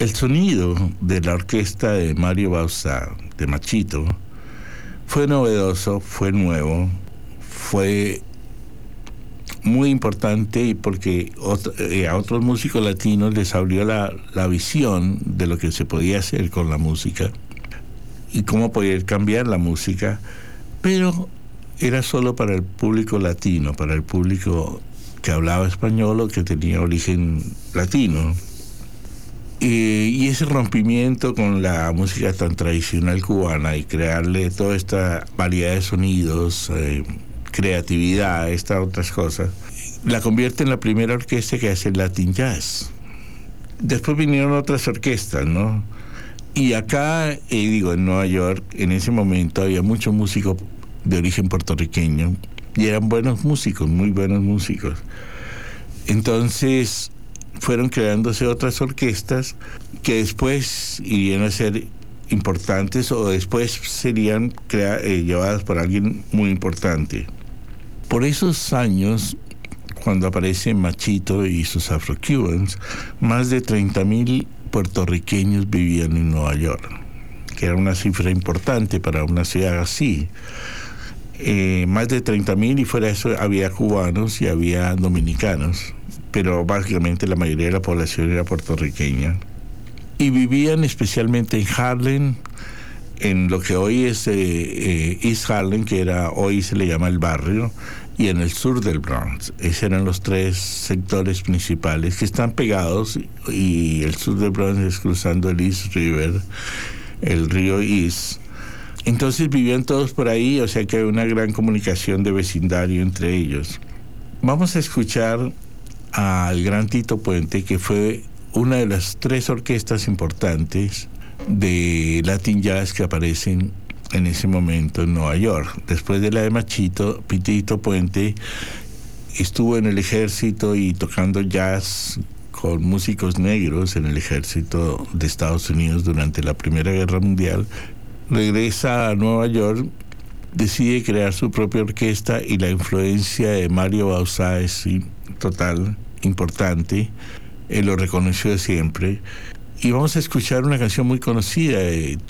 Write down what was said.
El sonido de la orquesta de Mario Bauzá, de Machito, fue novedoso, fue nuevo, fue muy importante, y porque a otros músicos latinos les abrió la visión de lo que se podía hacer con la música y cómo poder cambiar la música, pero era solo para el público latino, para el público que hablaba español o que tenía origen latino. Y ese rompimiento con la música tan tradicional cubana y crearle toda esta variedad de sonidos, creatividad, estas otras cosas, la convierte en la primera orquesta que hace Latin Jazz. Después vinieron otras orquestas, ¿no? Y acá, en Nueva York, en ese momento había muchos músicos de origen puertorriqueño y eran buenos músicos, muy buenos músicos. Entonces fueron creándose otras orquestas que después irían a ser importantes o después serían llevadas por alguien muy importante. Por esos años, cuando aparece Machito y sus Afro-Cubans, más de 30,000 puertorriqueños vivían en Nueva York, que era una cifra importante para una ciudad así. Más de 30,000, y fuera de eso había cubanos y había dominicanos, pero básicamente la mayoría de la población era puertorriqueña. Y vivían especialmente en Harlem, en lo que hoy es East Harlem, que hoy se le llama el barrio, y en el sur del Bronx. Esos eran los tres sectores principales que están pegados, y el sur del Bronx es cruzando el East River, el río East. Entonces vivían todos por ahí, o sea que hay una gran comunicación de vecindario entre ellos. Vamos a escuchar al gran Tito Puente, que fue una de las tres orquestas importantes de Latin Jazz que aparecen en ese momento en Nueva York. Después de la de Machito, Tito Puente estuvo en el ejército y tocando jazz con músicos negros en el ejército de Estados Unidos durante la Primera Guerra Mundial. Regresa a Nueva York, decide crear su propia orquesta, y la influencia de Mario Bauzá es total, importante. Él lo reconoció siempre. Y vamos a escuchar una canción muy conocida de